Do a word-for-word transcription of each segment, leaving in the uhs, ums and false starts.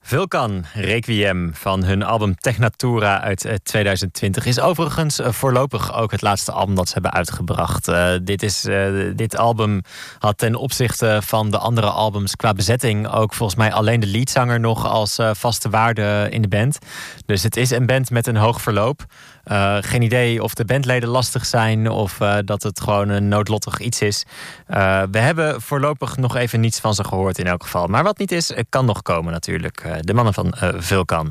Vulkan Requiem van hun album Technatura uit tweeduizend twintig is overigens voorlopig ook het laatste album dat ze hebben uitgebracht. Uh, dit, is, uh, dit album had ten opzichte van de andere albums qua bezetting ook volgens mij alleen de leadzanger nog als uh, vaste waarde in de band. Dus het is een band met een hoog verloop. Uh, geen idee of de bandleden lastig zijn of uh, dat het gewoon een noodlottig iets is. Uh, we hebben voorlopig nog even niets van ze gehoord in elk geval. Maar wat niet is, kan nog komen natuurlijk. Uh, de mannen van uh, Vulkan.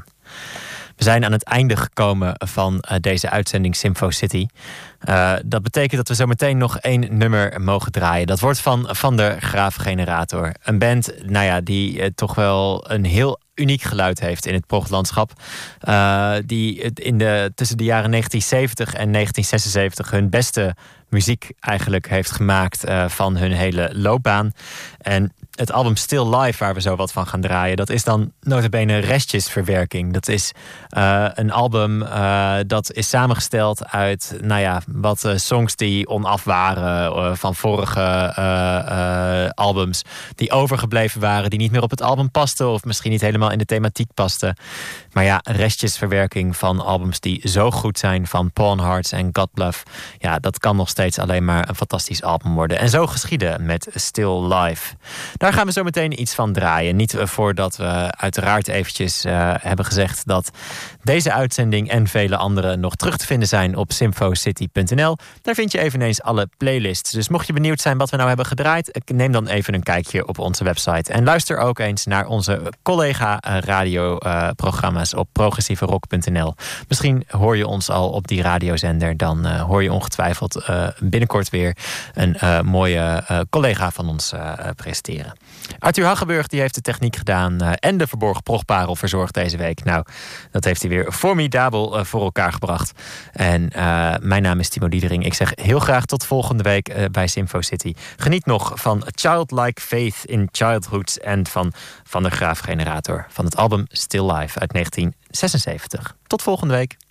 We zijn aan het einde gekomen van uh, deze uitzending Symfo City. Uh, dat betekent dat we zo meteen nog één nummer mogen draaien. Dat wordt van Van der Graaf Generator. Een band nou ja, die uh, toch wel een heel uniek geluid heeft in het proglandschap. Uh, die in de, tussen de jaren negentien zeventig en negentien zesenzeventig hun beste muziek eigenlijk heeft gemaakt uh, van hun hele loopbaan. En het album Still Life, waar we zo wat van gaan draaien, dat is dan nota bene restjesverwerking. Dat is uh, een album uh, dat is samengesteld uit nou ja, wat uh, songs die onaf waren uh, van vorige uh, uh, albums, die overgebleven waren, die niet meer op het album pasten of misschien niet helemaal in de thematiek pasten. Maar ja, restjesverwerking van albums die zo goed zijn, van Pawn Hearts en God Bluff. Ja, dat kan nog steeds alleen maar een fantastisch album worden. En zo geschieden met Still Life. Daar gaan we zo meteen iets van draaien. Niet voordat we uiteraard eventjes uh, hebben gezegd dat deze uitzending en vele andere nog terug te vinden zijn op symfo city punt n l. Daar vind je eveneens alle playlists. Dus mocht je benieuwd zijn wat we nou hebben gedraaid, neem dan even een kijkje op onze website. En luister ook eens naar onze collega radioprogramma's op progressieve rock punt n l. Misschien hoor je ons al op die radiozender. Dan uh, hoor je ongetwijfeld uh, binnenkort weer een uh, mooie uh, collega van ons uh, presenteren. Arthur Haggenburg die heeft de techniek gedaan uh, en de verborgen progparel verzorgd deze week. Nou, dat heeft hij weer formidabel uh, voor elkaar gebracht. En uh, mijn naam is Timo Diedering. Ik zeg heel graag tot volgende week uh, bij Symfo City. Geniet nog van Childlike Faith in Childhood en van Van der Graaf Generator van het album Still Life uit negentien zesenzeventig. Tot volgende week.